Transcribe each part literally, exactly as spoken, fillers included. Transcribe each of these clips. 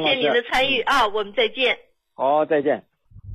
谢您的参与啊，我们再见。 好，再见。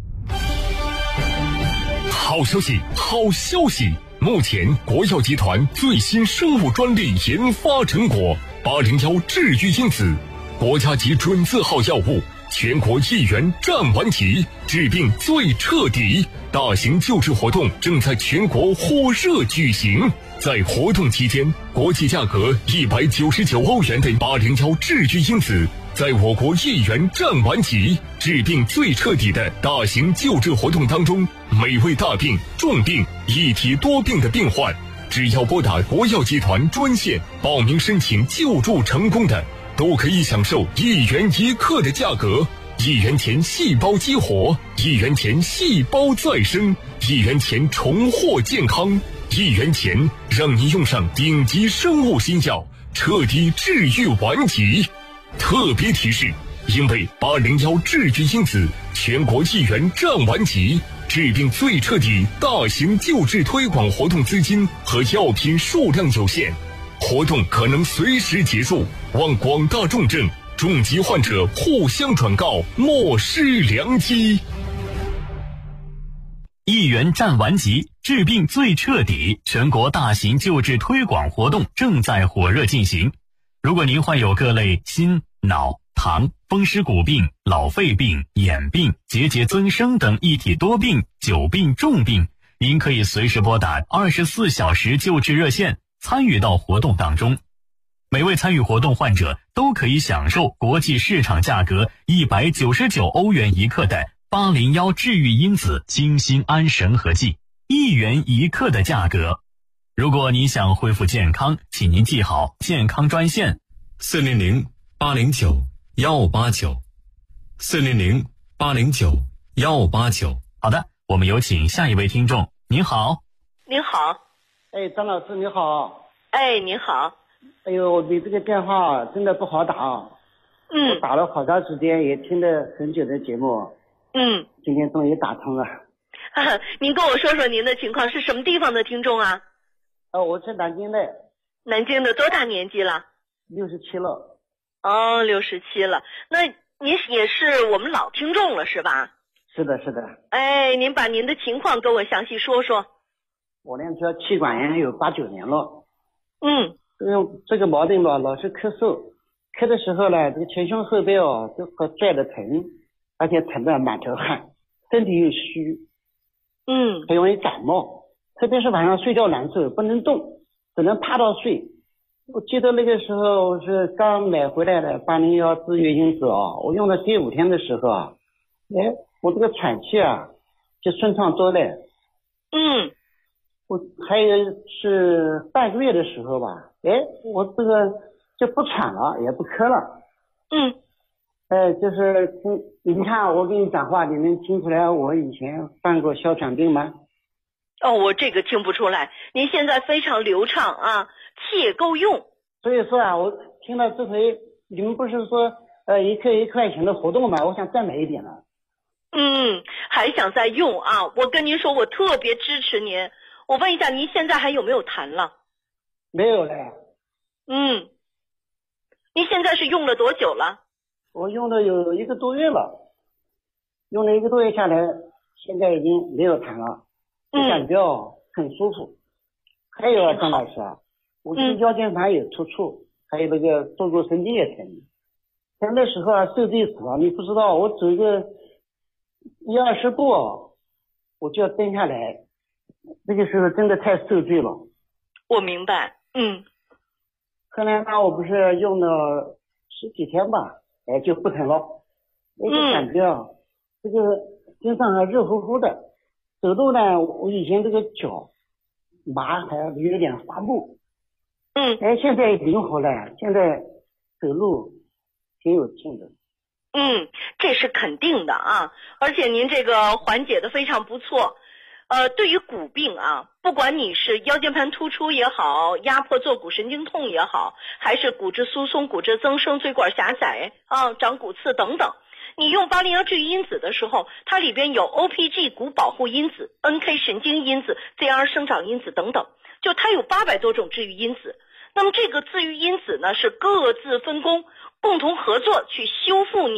好消息，好消息！目前国药集团最新生物专利研发成果八零幺治愈因子，国家级准字号药物，全国一元占完齐，治病最彻底。大型救治活动正在全国火热举行，在活动期间，国际价格一百九十九欧元的八零幺治愈因子，在我国一元占完齐，治病最彻底的大型救治活动当中，每位大病、重病、一体多病的病患，只要拨打国药集团专线报名申请救助成功的，都可以享受一元一克的价格。一元钱细胞激活，一元钱细胞再生，一元钱重获健康，一元钱让你用上顶级生物新药，彻底治愈顽疾。特别提示，因为八零幺治愈因子全国一元占完齐，治病最彻底大型救治推广活动资金和药品数量有限，活动可能随时结束，望广大重症重疾患者互相转告，莫失良机。 一元占完齐，治病最彻底，全国大型救治推广活动正在火热进行。如果您患有各类心、脑、糖、风湿骨病、老肺病、眼病、结节增生等一体多病、久病重病，您可以随时拨打二十四小时救治热线，参与到活动当中。每位参与活动患者都可以享受国际市场价格一百九十九欧元一克的八零幺治愈因子精心安神合剂，一元一克的价格。如果你想恢复健康，请您记好健康专线四零零八零九幺八九，四零零八零九幺八九。 好的，我们有请下一位听众。您好。 您好。 哎，张老师你好。 哎，您好。 哎呦，你这个电话真的不好打。 嗯。 我打了好长时间，也听了很久的节目。 嗯。 今天终于打通了。 您跟我说说您的情况，是什么地方的听众啊？ 哦，我是南京的。 南京的，多大年纪了？ 六十七了。 哦，六十七了。那您也是我们老听众了是吧？ 是的，是的。 哎，您把您的情况跟我详细说说。 我呢，这气管炎有八九年了。 嗯。 这个这个毛病吧，老是咳嗽，咳的时候呢，这个前胸后背哦都和拽的疼，而且疼得满头汗，身体又虚。 嗯。 很容易感冒，特别是晚上睡觉难受，不能动，只能趴着睡。我记得那个时候是刚买回来的八零幺治愈因子啊，我用了第五天的时候啊，哎，我这个喘气啊就顺畅多了。 嗯。 我还有是半个月的时候吧，哎，我这个就不喘了，也不咳了。 嗯。 哎，就是你看我跟你讲话，你能听出来我以前犯过哮喘病吗？ 哦，我这个听不出来，您现在非常流畅啊，气也够用。 所以说啊，我听了这回你们不是说呃一克一块钱的活动吗？我想再买一点了。 嗯，还想再用啊？我跟您说，我特别支持您。我问一下，您现在还有没有痰了？ 没有嘞。 嗯。您现在是用了多久了？ 我用了有一个多月了，用了一个多月下来，现在已经没有痰了。我感觉哦、嗯、很舒服。还有啊，张老师啊，我这个腰间盘有突出，嗯、还有那个坐骨神经也疼。像那时候啊，受罪死了，你不知道，我走个一二十步，我就要蹲下来。那个时候真的太受罪了。 我明白。嗯。 后来呢，我不是用了十几天吧，哎，就不疼了。我就感觉啊，嗯、这个身上还热乎乎的。走路呢，我以前这个脚麻还有点发木。 嗯。 哎，现在灵活了，现在走路挺有劲的。 嗯，这是肯定的啊，而且您这个缓解的非常不错。呃，对于骨病啊，不管你是腰间盘突出也好，压迫坐骨神经痛也好，还是骨质疏松、骨质增生、椎管狭窄啊、长骨刺等等，你用八零幺治愈因子的时候，它里边有 O P G 骨保护因子、N K 神经因子、Z R 生长因子等等，就它有八百多种治愈因子。那么这个治愈因子呢，是各自分工，共同合作去修复你